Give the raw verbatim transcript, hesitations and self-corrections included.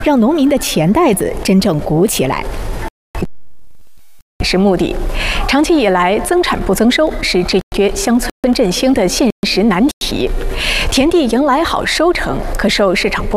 让农民的钱袋子真正鼓起来。 是目的。长期以来，增产不增收是制约乡村振兴的现实难题。田地迎来好收成，可受市场波